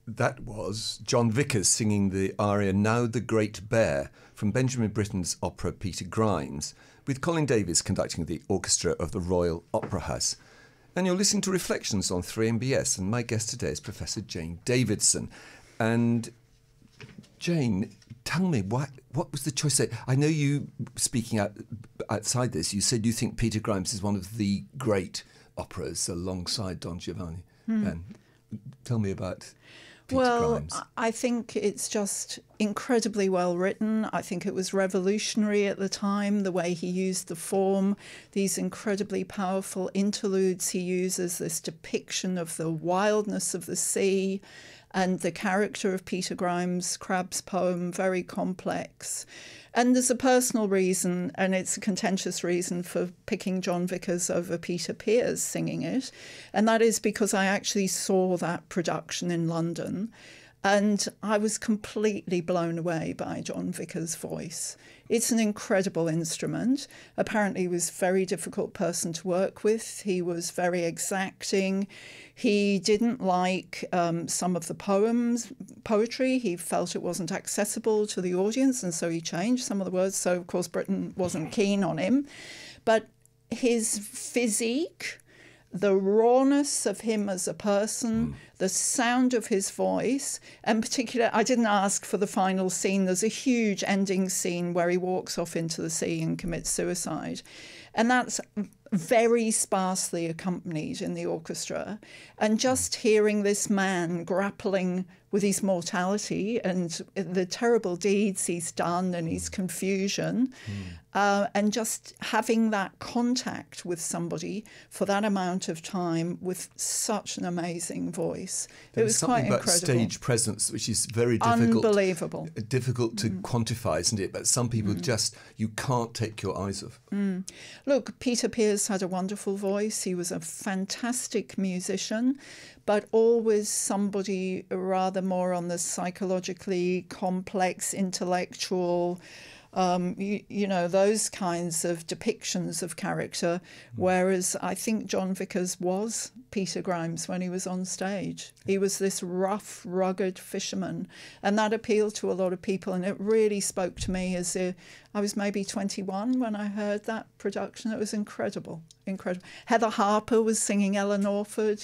That was John Vickers singing the aria Now the Great Bear from Benjamin Britten's opera Peter Grimes, with Colin Davis conducting the orchestra of the Royal Opera House. And you're listening to Reflections on 3MBS, and my guest today is Professor Jane Davidson. And Jane, tell me, what was the choice? I know you, speaking outside this, you said you think Peter Grimes is one of the great operas alongside Don Giovanni. And tell me about Peter Grimes. I think it's just incredibly well written. I think it was revolutionary at the time, the way he used the form, these incredibly powerful interludes he uses, this depiction of the wildness of the sea and the character of Peter Grimes, Crabbe's poem, very complex. And there's a personal reason, and it's a contentious reason for picking John Vickers over Peter Pears singing it. And that is because I actually saw that production in London. And I was completely blown away by John Vickers' voice. It's an incredible instrument. Apparently he was a very difficult person to work with. He was very exacting. He didn't like some of the poetry. He felt it wasn't accessible to the audience, and so he changed some of the words. So, of course, Britten wasn't keen on him. But his physique, the rawness of him as a person, the sound of his voice, and particularly, I didn't ask for the final scene. There's a huge ending scene where he walks off into the sea and commits suicide. And that's very sparsely accompanied in the orchestra. And just hearing this man grappling with his mortality and the terrible deeds he's done and his confusion, and just having that contact with somebody for that amount of time with such an amazing voice. It was quite incredible. Stage presence, which is very difficult. Unbelievable. Difficult to quantify, isn't it? But some people just, you can't take your eyes off. Look, Peter Pears had a wonderful voice. He was a fantastic musician, but always somebody rather more on the psychologically complex, intellectual, those kinds of depictions of character, whereas I think John Vickers was Peter Grimes when he was on stage. He was this rough, rugged fisherman, and that appealed to a lot of people, and it really spoke to me as I was maybe 21 when I heard that production. It was incredible. Heather Harper was singing Ella Norford,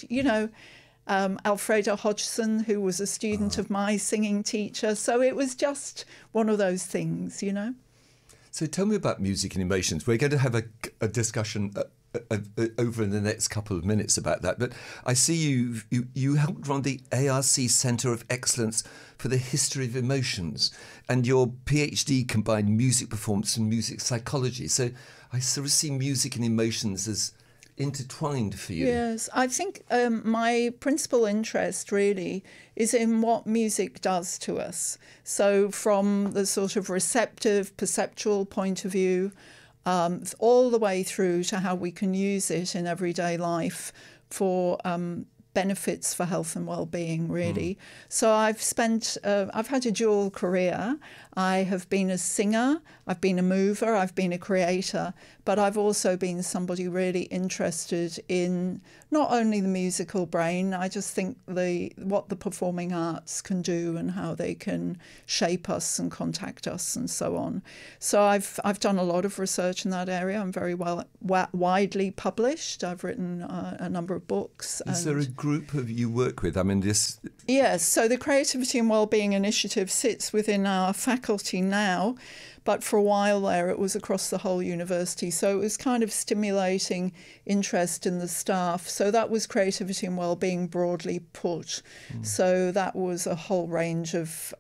Alfreda Hodgson, who was a student of my singing teacher. So it was just one of those things, So tell me about music and emotions. We're going to have a discussion over in the next couple of minutes about that. But I see you helped run the ARC Centre of Excellence for the History of Emotions, and your PhD combined music performance and music psychology. So I sort of see music and emotions as intertwined for you. Yes, I think my principal interest really is in what music does to us. So from the sort of receptive, perceptual point of view, all the way through to how we can use it in everyday life for benefits for health and well-being, really. So I've had a dual career. I have been a singer, I've been a mover, I've been a creator, but I've also been somebody really interested in not only the musical brain. I just think what the performing arts can do and how they can shape us and contact us and so on. So I've done a lot of research in that area. I'm very widely published. I've written a number of books. Is there a group of you work with? I mean, this... Yes, so the Creativity and Wellbeing Initiative sits within our faculty now, but for a while there it was across the whole university. So it was kind of stimulating interest in the staff. So that was Creativity and Wellbeing broadly put. So that was a whole range of,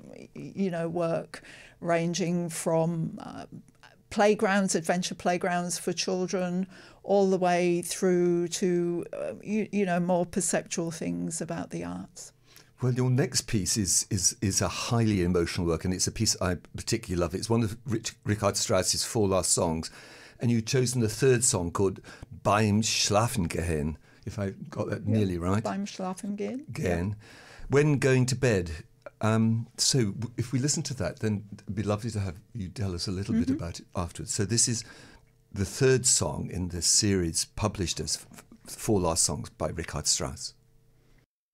work ranging from playgrounds, adventure playgrounds for children, all the way through to, more perceptual things about the arts. Well, your next piece is a highly emotional work, and it's a piece I particularly love. It's one of Richard Strauss's 4 last songs, and you've chosen the third song called Beim Schlafen gehen, if I got that nearly right. Beim Schlafen gehen. Gehen. When going to bed. So if we listen to that, then it'd be lovely to have you tell us a little bit about it afterwards. So this is the third song in this series published as 4 last songs by Richard Strauss.